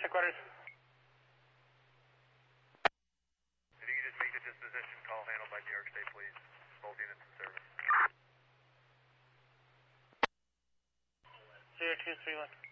Headquarters. If you could just make the disposition call handled by New York State Police, both units in service. 0231.